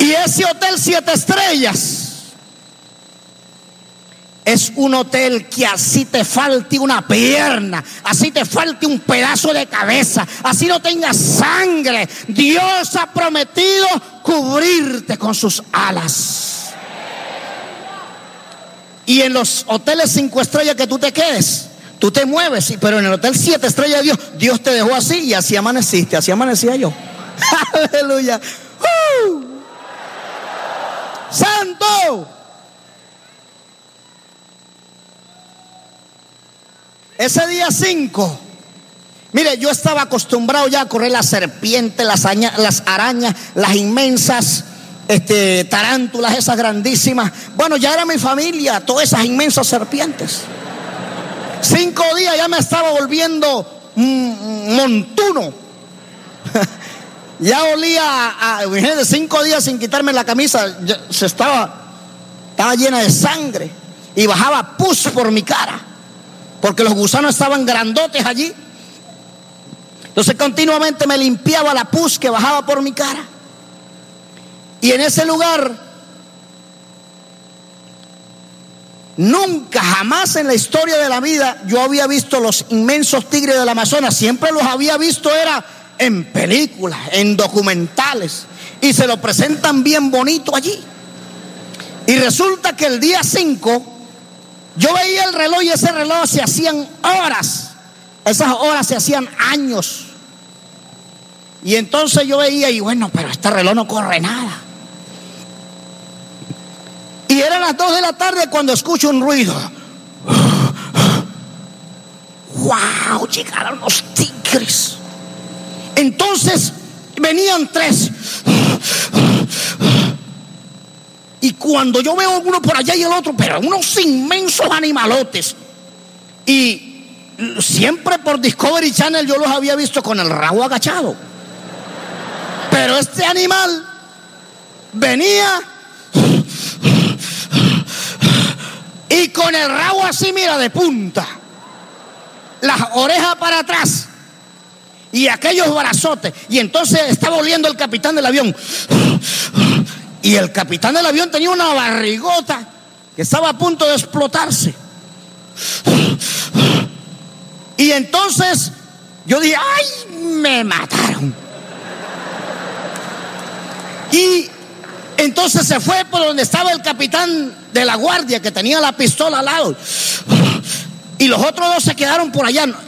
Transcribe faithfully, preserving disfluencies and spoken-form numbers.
Y ese hotel siete estrellas es un hotel que así te falte una pierna, así te falte un pedazo de cabeza, así no tengas sangre, Dios ha prometido cubrirte con sus alas. Y en los hoteles cinco estrellas que tú te quedes, tú te mueves, pero en el hotel siete estrellas de Dios, Dios te dejó así y así amaneciste, así amanecía yo. Aleluya. ¡Uh! ¡Santo! Ese día cinco, mire, yo estaba acostumbrado ya a correr las serpientes, las, aña, las arañas, las inmensas este, tarántulas, esas grandísimas. Bueno, ya era mi familia, todas esas inmensas serpientes. Cinco días ya me estaba volviendo mm, montuno. Ya olía a, a imagínate, cinco días sin quitarme la camisa, ya, se estaba, estaba llena de sangre y bajaba pus por mi cara, porque los gusanos estaban grandotes allí. Entonces continuamente me limpiaba la pus que bajaba por mi cara. Y en ese lugar, nunca, jamás en la historia de la vida yo había visto los inmensos tigres del Amazonas. Siempre los había visto era en películas, en documentales, y se lo presentan bien bonito allí. Y resulta que el día cinco yo veía el reloj y ese reloj se hacían horas, esas horas se hacían años. Y entonces yo veía y bueno, pero este reloj no corre nada. Y eran las dos de la tarde cuando escucho un ruido. ¡Wow! Llegaron los tigres. Entonces venían tres. Y cuando yo veo uno por allá y el otro, pero unos inmensos animalotes. Y siempre por Discovery Channel yo los había visto con el rabo agachado. Pero este animal venía y con el rabo así, mira, de punta, las orejas para atrás y aquellos brazotes. Y entonces estaba oliendo el capitán del avión. Y el capitán del avión tenía una barrigota que estaba a punto de explotarse. Y entonces yo dije, ¡ay! Me mataron. Y entonces se fue por donde estaba el capitán de la guardia, que tenía la pistola al lado. Y los otros dos se quedaron por allá.